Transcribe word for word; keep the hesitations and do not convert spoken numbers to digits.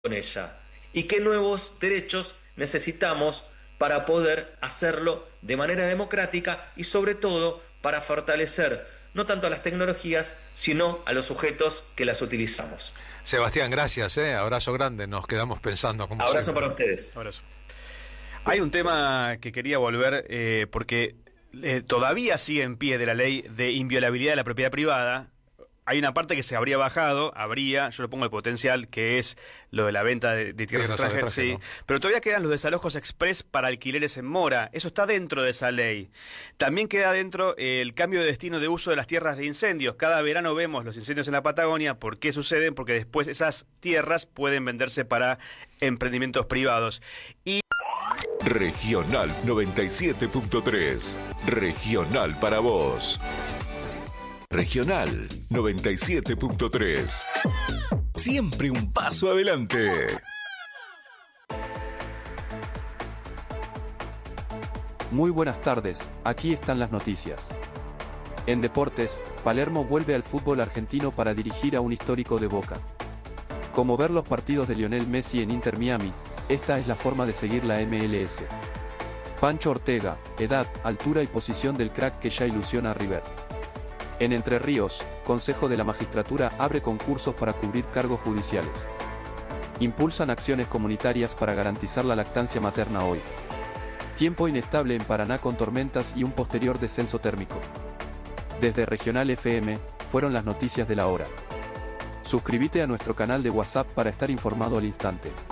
con ella y qué nuevos derechos necesitamos para poder hacerlo de manera democrática y sobre todo para fortalecer no tanto a las tecnologías, sino a los sujetos que las utilizamos. Sebastián, gracias, ¿eh? Abrazo grande, nos quedamos pensando. Como Abrazo siempre. para ustedes. Abrazo. Hay un tema que quería volver, eh, porque eh, todavía sigue en pie de la ley de inviolabilidad de la propiedad privada. Hay una parte que se habría bajado, habría, yo le pongo el potencial, que es lo de la venta de, de tierras Tierras extranjeras, sí, extranjeras, pero todavía quedan los desalojos express para alquileres en mora, eso está dentro de esa ley. También queda dentro eh, el cambio de destino de uso de las tierras de incendios. Cada verano vemos los incendios en la Patagonia. ¿Por qué suceden? Porque después esas tierras pueden venderse para emprendimientos privados. Y Regional noventa y siete punto tres. Regional para vos. Regional noventa y siete punto tres. Siempre un paso adelante. Muy buenas tardes, aquí están las noticias. En deportes, Palermo vuelve al fútbol argentino para dirigir a un histórico de Boca. Como ver los partidos de Lionel Messi en Inter Miami, esta es la forma de seguir la M L S. Pancho Ortega, edad, altura y posición del crack que ya ilusiona a River. En Entre Ríos, Consejo de la Magistratura abre concursos para cubrir cargos judiciales. Impulsan acciones comunitarias para garantizar la lactancia materna hoy. Tiempo inestable en Paraná con tormentas y un posterior descenso térmico. Desde Regional F M, fueron las noticias de la hora. Suscríbete a nuestro canal de WhatsApp para estar informado al instante.